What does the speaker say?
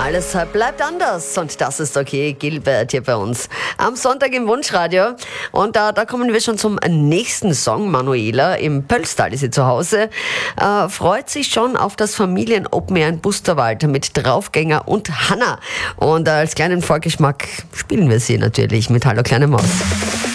Alles bleibt anders und das ist okay. Gilbert hier bei uns am Sonntag im Wunschradio. Und da kommen wir schon zum nächsten Song. Manuela im Pölstal ist sie zu Hause. Freut sich schon auf das Familien-Open Air in Busterwald mit Draufgänger und Hanna. Und als kleinen Vorgeschmack spielen wir sie natürlich mit Hallo kleine Maus.